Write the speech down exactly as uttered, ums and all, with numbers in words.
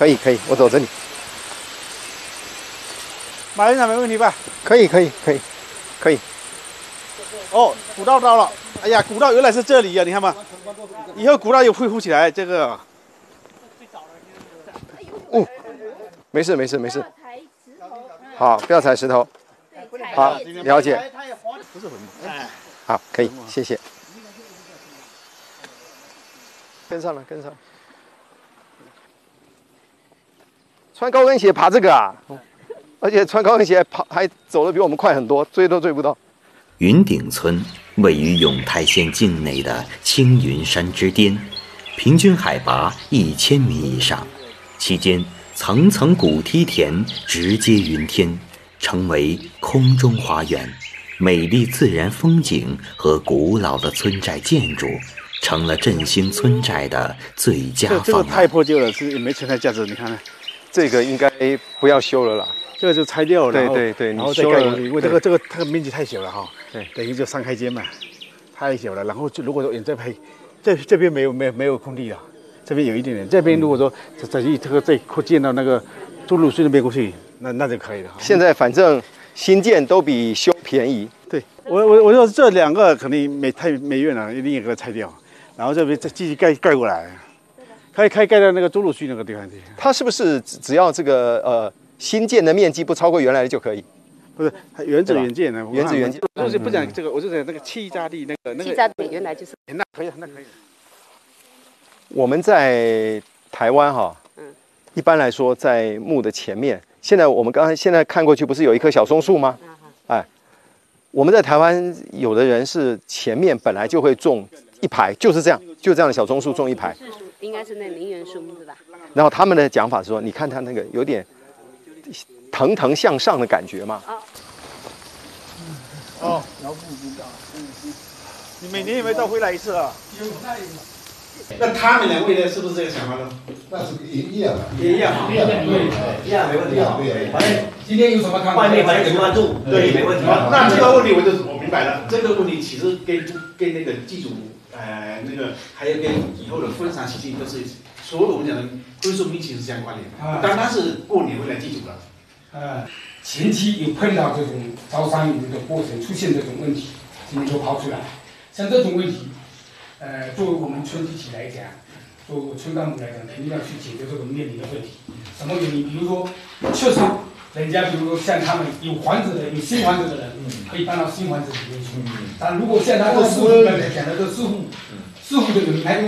可以可以，我走这里。 马院长没问题吧？ 可以可以可以可以。 哦，古道到了。哎呀，古道原来是这里呀、啊，你看嘛。以后古道又恢复起来，这个。 哦，没事没事没事。好，不要踩石头。好，了解。 不是很哎。 好，可以，谢谢。跟上了，跟上了。穿高跟鞋爬这个啊，而且穿高跟鞋跑还走得比我们快很多，追都追不到。 云顶村位于永泰县境内的青云山之巅，平均海拔一千米以上，期间层层古梯田直接云天，成为空中花园。美丽自然风景和古老的村寨建筑，成了振兴村寨的最佳方案。 这个太破旧了，是也没存在价值。你看看， 这个应该不要修了啦。 这个就拆掉了， 对对对， 然后再盖过去，因为这个这个它的面积太小了哈。对，等于就三开间嘛，太小了。然后就如果说远再拍，这这边没有没有没有空地了，这边有一点点。这边如果说再这个再扩建到那个中路隧那边过去，那那就可以了。 现在反正新建都比修便宜。 对，我我我说这两个肯定没太没院了，一定给它拆掉，然后这边再继续盖盖过来，可以开盖到那个中路隧那个地方去。 它是不是只要这个呃新建的面积不超过原来的就可以？ 不是，原址原建的， 原址原建。 我就不讲这个，我就讲那个气炸地那个那个。 气炸地原来就是。 那可以，那可以。 我们在台湾哈，嗯，一般来说在墓的前面，现在我们刚才现在看过去，不是有一棵小松树吗？哎，我们在台湾有的人是前面本来就会种一排，就是这样，就这样的小松树种一排。 是树，应该是那陵园树是吧？ 然后他们的讲法是说，你看它那个有点腾腾向上的感觉嘛。 哦，腰部不高。嗯嗯。你每年有没有到回来一次啊？有。那他们两位呢？是不是这个想法呢？ 那是也一样的， 也一样， 一样，对， 一样没问题。 对， 反正今天有什么看法？外面反正十万住，对，没问题。 那这个问题我就我明白了。这个问题其实跟跟那个祭祖，呃，那个还有跟以后的婚丧喜庆都是所有我们讲的归属民情是相关联的。单单是过年回来祭祖了。 呃，前期有碰到这种招商引资的过程出现这种问题，今天就抛出来。像这种问题，呃，作为我们村集体来讲，作为我村干部来讲，肯定要去解决这个面临的问题。什么原因？比如说，确实，人家比如说像他们有房子的、有新房子的人，可以搬到新房子里面去。但如果像他这四户刚才讲的这四户，四户的人还